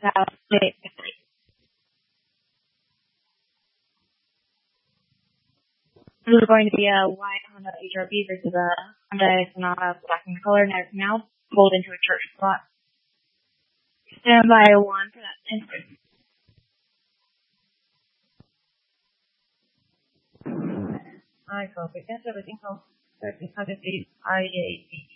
Wait. This is going to be a white Honda HRV versus a Hyundai Sonata black in color, now pulled into a church spot. Stand by one for that instant. I copy. That's everything else. 1308 IAC.